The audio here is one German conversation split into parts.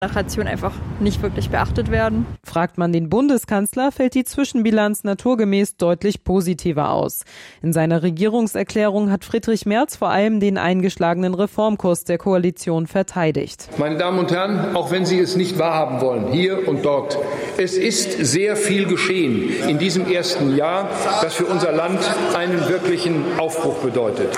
Generation einfach nicht wirklich beachtet werden. Fragt man den Bundeskanzler, fällt die Zwischenbilanz naturgemäß deutlich positiver aus. In seiner Regierungserklärung hat Friedrich Merz vor allem den eingeschlagenen Reformkurs der Koalition verteidigt. Meine Damen und Herren, auch wenn Sie es nicht wahrhaben wollen, hier und dort, es ist sehr viel geschehen in diesem ersten Jahr, das für unser Land einen wirklichen Aufbruch bedeutet.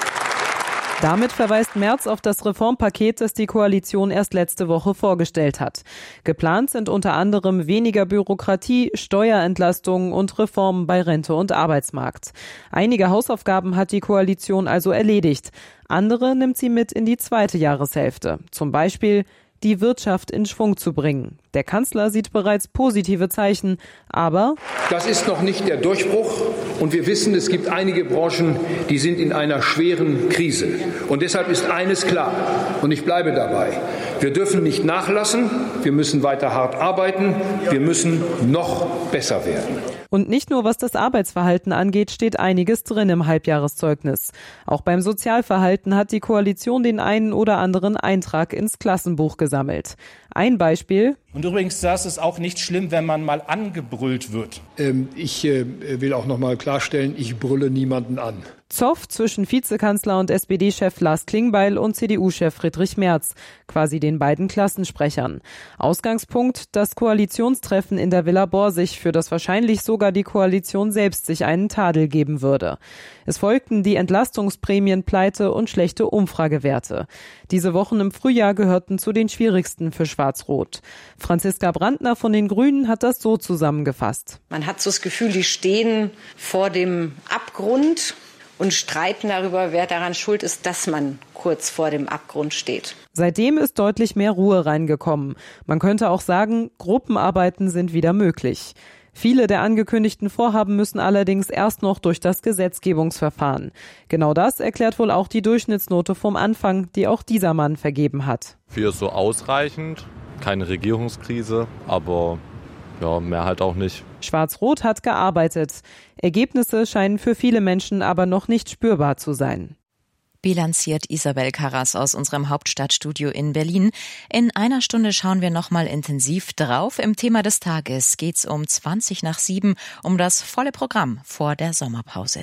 Damit verweist Merz auf das Reformpaket, das die Koalition erst letzte Woche vorgestellt hat. Geplant sind unter anderem weniger Bürokratie, Steuerentlastungen und Reformen bei Rente und Arbeitsmarkt. Einige Hausaufgaben hat die Koalition also erledigt. Andere nimmt sie mit in die zweite Jahreshälfte. Zum Beispiel die Wirtschaft in Schwung zu bringen. Der Kanzler sieht bereits positive Zeichen, aber das ist noch nicht der Durchbruch und wir wissen, es gibt einige Branchen, die sind in einer schweren Krise. Und deshalb ist eines klar und ich bleibe dabei. Wir dürfen nicht nachlassen, wir müssen weiter hart arbeiten, wir müssen noch besser werden. Und nicht nur was das Arbeitsverhalten angeht, steht einiges drin im Halbjahreszeugnis. Auch beim Sozialverhalten hat die Koalition den einen oder anderen Eintrag ins Klassenbuch gesammelt. Ein Beispiel. Und übrigens, das ist auch nicht schlimm, wenn man mal angebrüllt wird. Ich will auch noch mal klarstellen, ich brülle niemanden an. Zoff zwischen Vizekanzler und SPD-Chef Lars Klingbeil und CDU-Chef Friedrich Merz, quasi den beiden Klassensprechern. Ausgangspunkt, das Koalitionstreffen in der Villa Borsig, für das wahrscheinlich sogar die Koalition selbst sich einen Tadel geben würde. Es folgten die Entlastungsprämienpleite und schlechte Umfragewerte. Diese Wochen im Frühjahr gehörten zu den schwierigsten für Schwarz-Rot. Franziska Brandner von den Grünen hat das so zusammengefasst. Man hat so das Gefühl, die stehen vor dem Abgrund und streiten darüber, wer daran schuld ist, dass man kurz vor dem Abgrund steht. Seitdem ist deutlich mehr Ruhe reingekommen. Man könnte auch sagen, Gruppenarbeiten sind wieder möglich. Viele der angekündigten Vorhaben müssen allerdings erst noch durch das Gesetzgebungsverfahren. Genau das erklärt wohl auch die Durchschnittsnote vom Anfang, die auch dieser Mann vergeben hat. Für so ausreichend, keine Regierungskrise, aber ja, mehr halt auch nicht. Schwarz-Rot hat gearbeitet. Ergebnisse scheinen für viele Menschen aber noch nicht spürbar zu sein. Bilanziert Isabel Karras aus unserem Hauptstadtstudio in Berlin. In einer Stunde schauen wir nochmal intensiv drauf. Im Thema des Tages geht's um 7:20 um das volle Programm vor der Sommerpause.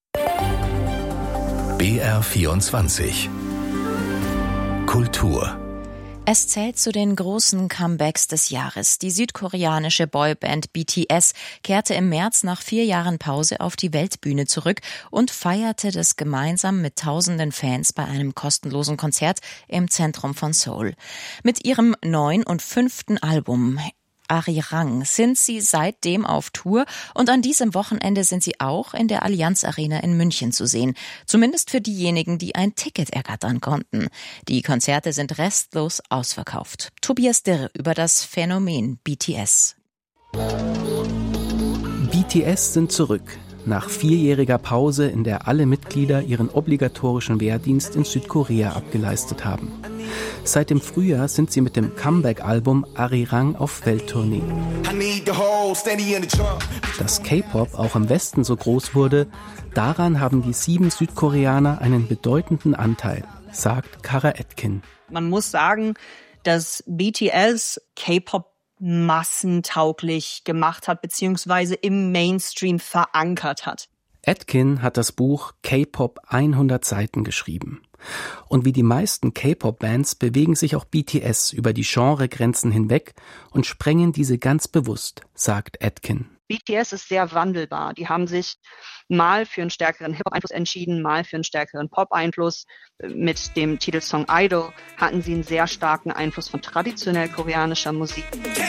BR24 Kultur. Es zählt zu den großen Comebacks des Jahres. Die südkoreanische Boyband BTS kehrte im März nach 4 Jahren Pause auf die Weltbühne zurück und feierte das gemeinsam mit tausenden Fans bei einem kostenlosen Konzert im Zentrum von Seoul. Mit ihrem 9. und 5. Album Arirang sind sie seitdem auf Tour und an diesem Wochenende sind sie auch in der Allianz Arena in München zu sehen. Zumindest für diejenigen, die ein Ticket ergattern konnten. Die Konzerte sind restlos ausverkauft. Tobias Dirr über das Phänomen BTS. BTS sind zurück. Nach 4-jähriger Pause, in der alle Mitglieder ihren obligatorischen Wehrdienst in Südkorea abgeleistet haben. Seit dem Frühjahr sind sie mit dem Comeback-Album Arirang auf Welttournee. Dass K-Pop auch im Westen so groß wurde, daran haben die 7 Südkoreaner einen bedeutenden Anteil, sagt Kara Etkin. Man muss sagen, dass BTS K-Pop massentauglich gemacht hat, beziehungsweise im Mainstream verankert hat. Etkin hat das Buch K-Pop 100 Seiten geschrieben. Und wie die meisten K-Pop-Bands bewegen sich auch BTS über die Genregrenzen hinweg und sprengen diese ganz bewusst, sagt Etkin. BTS ist sehr wandelbar. Die haben sich mal für einen stärkeren Hip-Hop-Einfluss entschieden, mal für einen stärkeren Pop-Einfluss. Mit dem Titelsong Idol hatten sie einen sehr starken Einfluss von traditionell koreanischer Musik.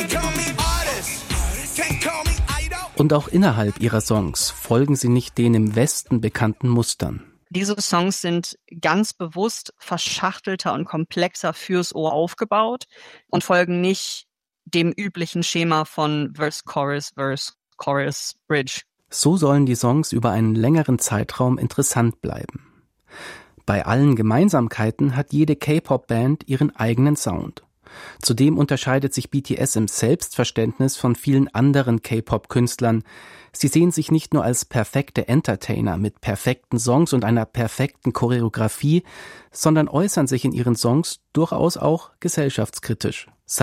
Und auch innerhalb ihrer Songs folgen sie nicht den im Westen bekannten Mustern. Diese Songs sind ganz bewusst verschachtelter und komplexer fürs Ohr aufgebaut und folgen nicht dem üblichen Schema von Verse, Chorus, Bridge. So sollen die Songs über einen längeren Zeitraum interessant bleiben. Bei allen Gemeinsamkeiten hat jede K-Pop-Band ihren eigenen Sound. Zudem unterscheidet sich BTS im Selbstverständnis von vielen anderen K-Pop-Künstlern. Sie sehen sich nicht nur als perfekte Entertainer mit perfekten Songs und einer perfekten Choreografie, sondern äußern sich in ihren Songs durchaus auch gesellschaftskritisch.